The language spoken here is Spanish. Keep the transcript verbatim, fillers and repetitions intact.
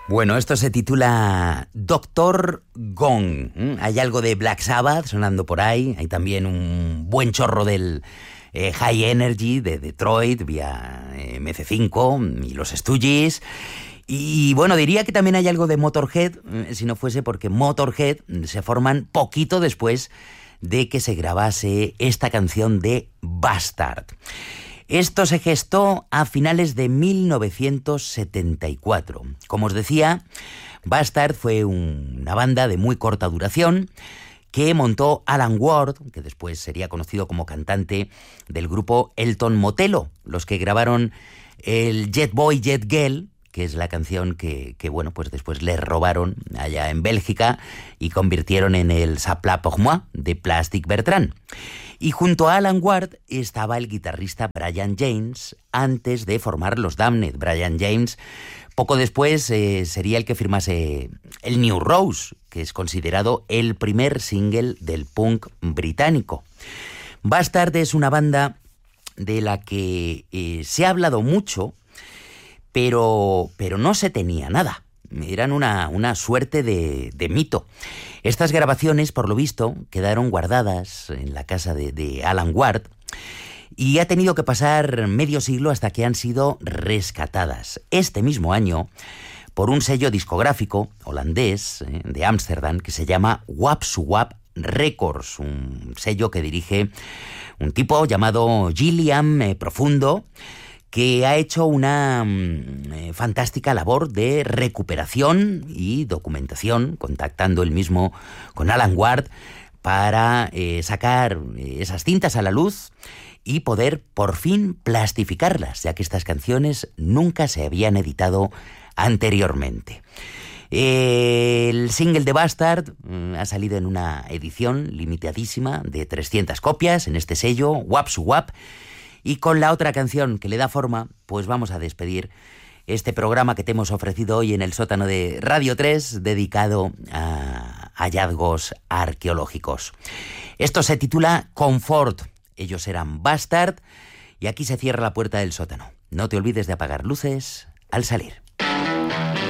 Bueno, esto se titula Doctor Gong. Hay algo de Black Sabbath sonando por ahí. Hay también un buen chorro del eh, High Energy de Detroit vía eh, eme ce cinco y los Stooges. Y bueno, diría que también hay algo de Motorhead, eh, si no fuese porque Motorhead se forman poquito después de que se grabase esta canción de Bastard. Esto se gestó a finales de mil novecientos setenta y cuatro. Como os decía, Bastard fue una banda de muy corta duración que montó Alan Ward, que después sería conocido como cantante del grupo Elton Motello, los que grabaron el Jet Boy, Jet Girl, que es la canción que, que bueno, pues después les robaron allá en Bélgica y convirtieron en el Ça plat pour moi de Plastic Bertrand. Y junto a Alan Ward estaba el guitarrista Brian James, antes de formar los Damned. Brian James, poco después, eh, sería el que firmase el New Rose, que es considerado el primer single del punk británico. Bastard es una banda de la que eh, se ha hablado mucho, pero, pero no se tenía nada. Eran una, una suerte de, de mito. Estas grabaciones, por lo visto, quedaron guardadas en la casa de, de Alan Ward y ha tenido que pasar medio siglo hasta que han sido rescatadas. Este mismo año, por un sello discográfico holandés eh, de Ámsterdam que se llama Wapswap Records, un sello que dirige un tipo llamado Gilliam eh, Profundo, que ha hecho una eh, fantástica labor de recuperación y documentación, contactando él mismo con Alan Ward para eh, sacar esas cintas a la luz y poder por fin plastificarlas, ya que estas canciones nunca se habían editado anteriormente. El single de Bastard mm, ha salido en una edición limitadísima de trescientas copias en este sello, Wapswap. Y con la otra canción que le da forma, pues vamos a despedir este programa que te hemos ofrecido hoy en el sótano de Radio tres, dedicado a hallazgos arqueológicos. Esto se titula Comfort. Ellos eran Bastard y aquí se cierra la puerta del sótano. No te olvides de apagar luces al salir.